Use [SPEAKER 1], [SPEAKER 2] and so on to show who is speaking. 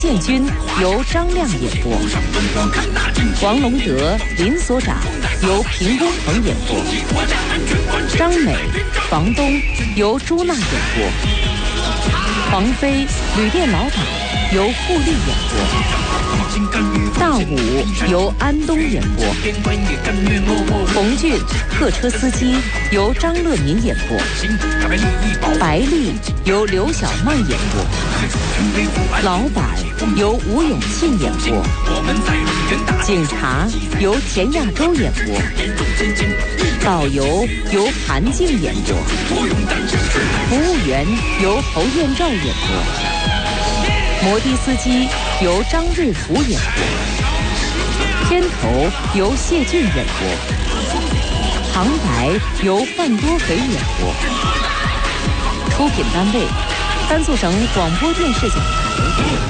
[SPEAKER 1] 建军由张亮演播，王龙德、林所长由平公鹏演播，张美、房东由朱娜演播，黄飞、旅店老板由傅丽演播，大武由安东演播，冯俊客车司机由张乐民演播，白丽由刘小曼演播，老板由吴永庆演播，警察由田亚洲演播，导游由韩静演播，服务员由侯彦照演播，摩的司机由张瑞福演播，片头由谢俊演播，旁白由范多斐演播，出品单位甘肃省广播电视总台。